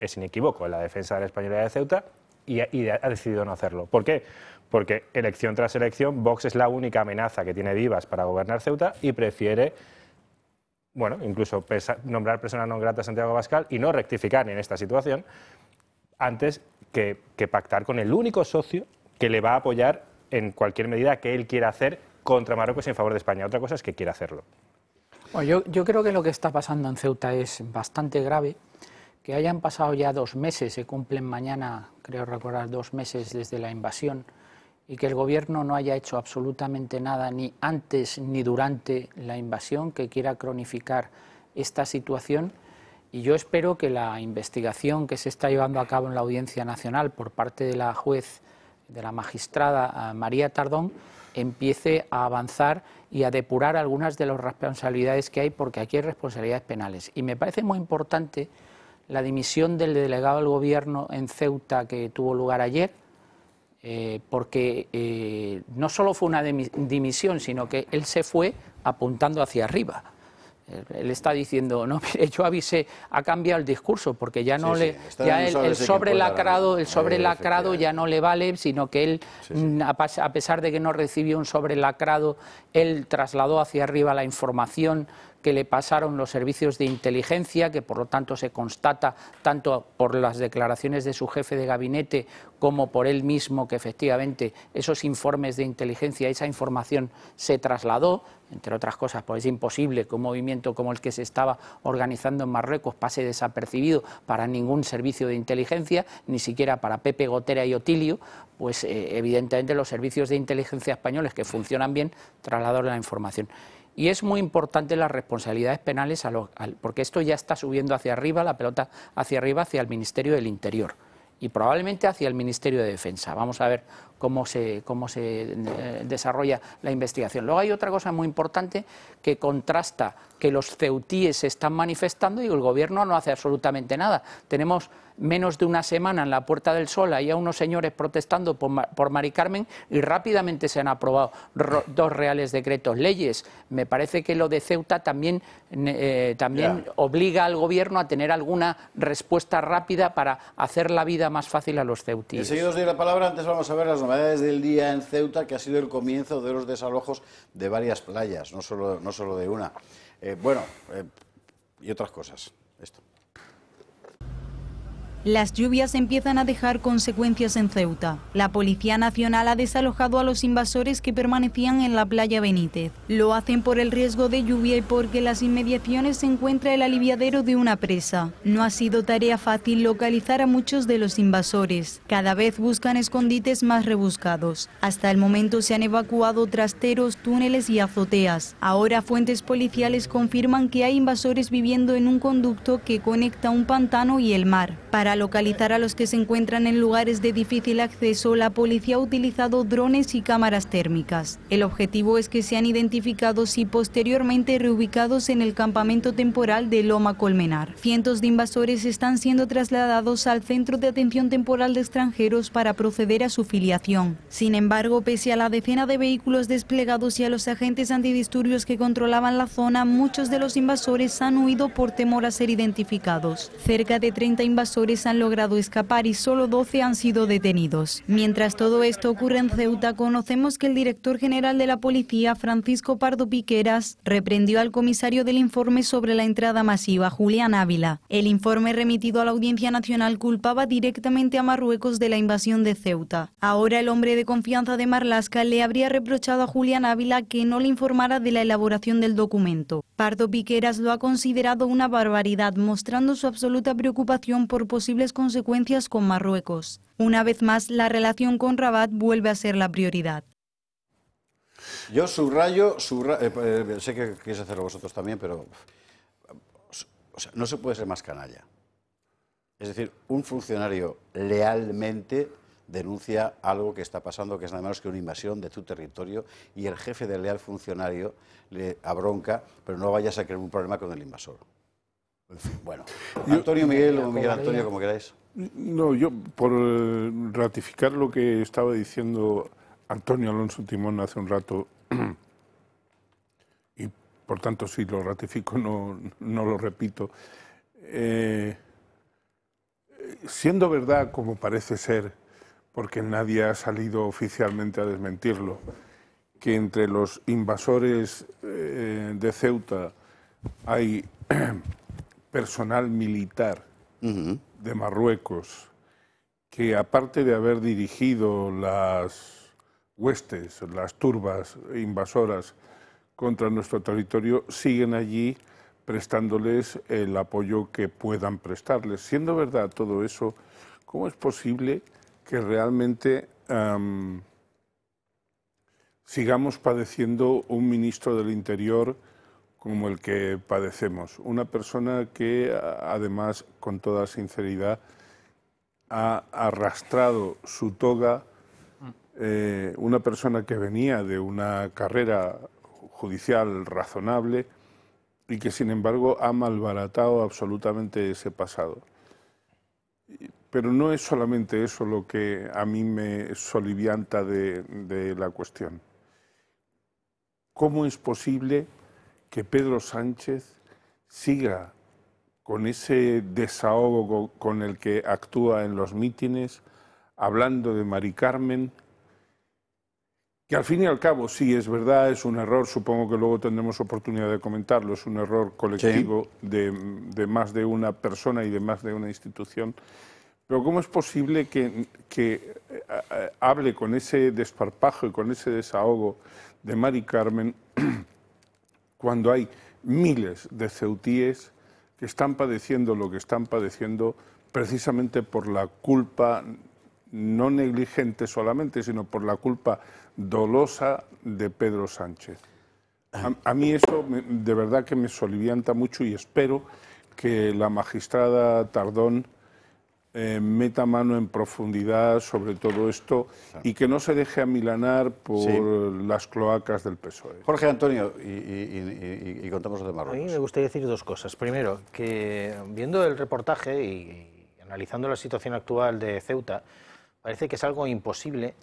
es inequívoco en la defensa de la españolidad de Ceuta y ha decidido no hacerlo. ¿Por qué? Porque elección tras elección Vox es la única amenaza que tiene vivas para gobernar Ceuta y prefiere, bueno, incluso nombrar persona non grata a Santiago Abascal y no rectificar en esta situación antes que pactar con el único socio que le va a apoyar en cualquier medida que él quiera hacer contra Marruecos y en favor de España. Otra cosa es que quiera hacerlo. Bueno, yo creo que lo que está pasando en Ceuta es bastante grave. Que hayan pasado ya 2 meses, se cumplen mañana, creo recordar, 2 meses desde la invasión, y que el gobierno no haya hecho absolutamente nada ni antes ni durante la invasión que quiera cronificar esta situación. Y yo espero que la investigación que se está llevando a cabo en la Audiencia Nacional por parte de la juez, de la magistrada María Tardón, empiece a avanzar y a depurar algunas de las responsabilidades que hay, porque aquí hay responsabilidades penales. Y me parece muy importante la dimisión del delegado del Gobierno en Ceuta que tuvo lugar ayer, porque no solo fue una dimisión, sino que él se fue apuntando hacia arriba. Él está diciendo, no, mire, yo avisé, ha cambiado el discurso, porque ya no ya el sobrelacrado ya no le vale, sino que él, a pesar de que no recibió un sobrelacrado, él trasladó hacia arriba la información que le pasaron los servicios de inteligencia, que por lo tanto se constata tanto por las declaraciones de su jefe de gabinete como por él mismo, que efectivamente esos informes de inteligencia, esa información se trasladó, entre otras cosas, pues es imposible que un movimiento como el que se estaba organizando en Marruecos pase desapercibido para ningún servicio de inteligencia, ni siquiera para Pepe Gotera y Otilio, pues evidentemente los servicios de inteligencia españoles que funcionan bien trasladaron la información. Y es muy importante las responsabilidades penales, porque esto ya está subiendo hacia arriba, la pelota hacia arriba, hacia el Ministerio del Interior y probablemente hacia el Ministerio de Defensa. Vamos a ver cómo se desarrolla la investigación. Luego hay otra cosa muy importante que contrasta que los ceutíes se están manifestando y el gobierno no hace absolutamente nada. Tenemos menos de una semana en la Puerta del Sol, hay a unos señores protestando por Mari Carmen y rápidamente se han aprobado 2 reales decretos leyes. Me parece que lo de Ceuta también obliga al gobierno a tener alguna respuesta rápida para hacer la vida más fácil a los ceutíes. Enseguida os doy la palabra, antes vamos a ver las novedades del día en Ceuta, que ha sido el comienzo de los desalojos de varias playas, no solo de una. Y otras cosas. Esto. Las lluvias empiezan a dejar consecuencias en Ceuta. La Policía Nacional ha desalojado a los invasores que permanecían en la playa Benítez. Lo hacen por el riesgo de lluvia y porque en las inmediaciones se encuentra el aliviadero de una presa. No ha sido tarea fácil localizar a muchos de los invasores. Cada vez buscan escondites más rebuscados. Hasta el momento se han evacuado trasteros, túneles y azoteas. Ahora fuentes policiales confirman que hay invasores viviendo en un conducto que conecta un pantano y el mar. Para localizar a los que se encuentran en lugares de difícil acceso, la policía ha utilizado drones y cámaras térmicas. El objetivo es que sean identificados y posteriormente reubicados en el campamento temporal de Loma Colmenar. Cientos de invasores están siendo trasladados al Centro de Atención Temporal de Extranjeros para proceder a su filiación. Sin embargo, pese a la decena de vehículos desplegados y a los agentes antidisturbios que controlaban la zona, muchos de los invasores han huido por temor a ser identificados. Cerca de 30 invasores han logrado escapar y solo 12 han sido detenidos. Mientras todo esto ocurre en Ceuta, conocemos que el director general de la policía, Francisco Pardo Piqueras, reprendió al comisario del informe sobre la entrada masiva, Julián Ávila. El informe remitido a la Audiencia Nacional culpaba directamente a Marruecos de la invasión de Ceuta. Ahora el hombre de confianza de Marlaska le habría reprochado a Julián Ávila que no le informara de la elaboración del documento. Pardo Piqueras lo ha considerado una barbaridad, mostrando su absoluta preocupación por posibles consecuencias con Marruecos. Una vez más, la relación con Rabat vuelve a ser la prioridad. Yo subrayo, sé que queréis hacerlo vosotros también, pero no se puede ser más canalla. Es decir, un funcionario lealmente denuncia algo que está pasando, que es nada menos que una invasión de tu territorio, y el jefe del leal funcionario le abronca, pero no vayas a crear un problema con el invasor. En fin, bueno, Antonio, Miguel o Miguel Antonio, como queráis. No, yo por ratificar lo que estaba diciendo Antonio Alonso Timón hace un rato, y por tanto si lo ratifico no lo repito, siendo verdad, como parece ser, porque nadie ha salido oficialmente a desmentirlo, que entre los invasores de Ceuta hay personal militar de Marruecos que, aparte de haber dirigido las huestes, las turbas invasoras contra nuestro territorio, siguen allí prestándoles el apoyo que puedan prestarles. Siendo verdad todo eso, ¿cómo es posible que realmente sigamos padeciendo un ministro del Interior como el que padecemos? Una persona que, además, con toda sinceridad, ha arrastrado su toga, una persona que venía de una carrera judicial razonable y que, sin embargo, ha malbaratado absolutamente ese pasado. Pero no es solamente eso lo que a mí me solivianta de la cuestión. ¿Cómo es posible que Pedro Sánchez siga con ese desahogo con el que actúa en los mítines, hablando de Mari Carmen, que al fin y al cabo, sí, es verdad, es un error, supongo que luego tendremos oportunidad de comentarlo, es un error colectivo de más de una persona y de más de una institución, pero ¿cómo es posible que hable con ese desparpajo y con ese desahogo de Mari Carmen cuando hay miles de ceutíes que están padeciendo lo que están padeciendo precisamente por la culpa no negligente solamente, sino por la culpa dolosa de Pedro Sánchez? A mí eso de verdad que me solivianta mucho y espero que la magistrada Tardón meta mano en profundidad sobre todo esto y que no se deje amilanar por las cloacas del PSOE. Jorge Antonio, y contamos de Marruecos. A mí me gustaría decir dos cosas. Primero, que viendo el reportaje y analizando la situación actual de Ceuta, parece que es algo imposible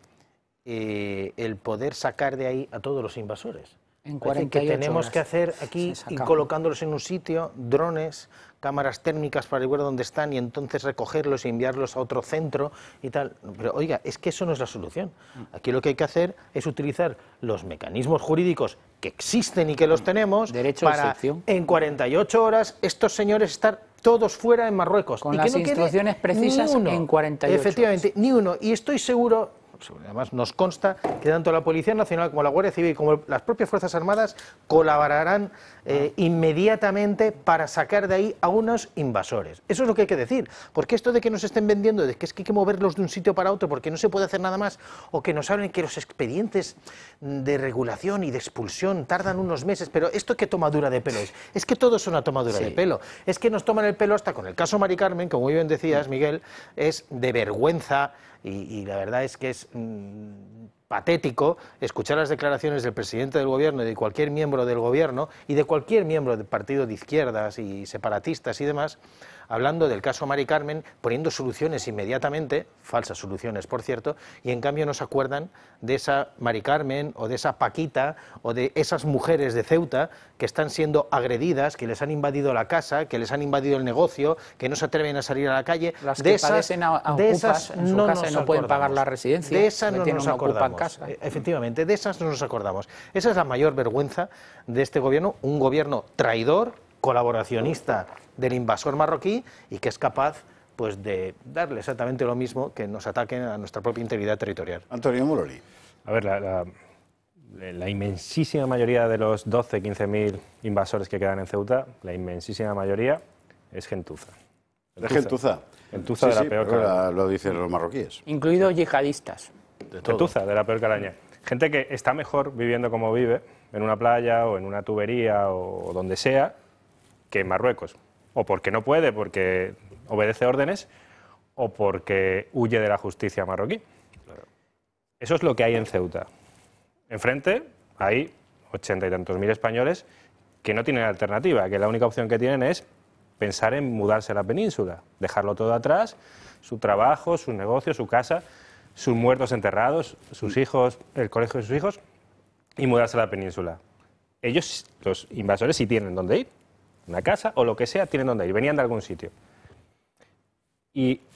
el poder sacar de ahí a todos los invasores. En 48 que tenemos horas que hacer aquí y colocándolos en un sitio, drones, cámaras térmicas para ver dónde están y entonces recogerlos y enviarlos a otro centro y tal. Pero oiga, es que eso no es la solución. Aquí lo que hay que hacer es utilizar los mecanismos jurídicos que existen y que los tenemos para en 48 horas estos señores estar todos fuera en Marruecos. Con y las que no instrucciones precisas en 48 horas. Efectivamente, ni uno. Y estoy seguro, además nos consta, que tanto la Policía Nacional como la Guardia Civil como las propias Fuerzas Armadas colaborarán inmediatamente para sacar de ahí a unos invasores. Eso es lo que hay que decir, porque esto de que nos estén vendiendo, de que es que hay que moverlos de un sitio para otro porque no se puede hacer nada más, o que nos hablen que los expedientes de regulación y de expulsión tardan unos meses, pero esto qué tomadura de pelo es que todo es una tomadura de pelo, es que nos toman el pelo hasta con el caso Mari Carmen, como muy bien decías, Miguel, es de vergüenza. Y la verdad es que es patético escuchar las declaraciones del presidente del gobierno y de cualquier miembro del gobierno y de cualquier miembro del partido de izquierdas y separatistas y demás, hablando del caso Mari Carmen, poniendo soluciones inmediatamente, falsas soluciones por cierto, y en cambio no se acuerdan de esa Mari Carmen o de esa Paquita o de esas mujeres de Ceuta que están siendo agredidas, que les han invadido la casa, que les han invadido el negocio, que no se atreven a salir a la calle. Las que padecen a ocupas en su casa y no pueden pagar la residencia. De esas no nos acordamos. Efectivamente, de esas no nos acordamos. Esa es la mayor vergüenza de este gobierno, un gobierno traidor, colaboracionista del invasor marroquí y que es capaz pues de darle exactamente lo mismo que nos ataquen a nuestra propia integridad territorial. Antonio Moloni. A ver, la inmensísima mayoría de los 12, 15.000 invasores que quedan en Ceuta, la inmensísima mayoría es gentuza. ¿De gentuza? Gentuza de la peor calaña. Lo dicen los marroquíes. Incluidos yihadistas. Gentuza de la peor calaña. Gente que está mejor viviendo como vive, en una playa o en una tubería o donde sea, que en Marruecos. O porque no puede, porque obedece órdenes, o porque huye de la justicia marroquí. Eso es lo que hay en Ceuta. Enfrente hay 80 y tantos mil españoles que no tienen alternativa, que la única opción que tienen es pensar en mudarse a la península, dejarlo todo atrás, su trabajo, sus negocios, su casa, sus muertos enterrados, sus hijos, el colegio de sus hijos, y mudarse a la península. Ellos, los invasores, sí tienen dónde ir. Una casa o lo que sea, tienen dónde ir. Venían de algún sitio. Y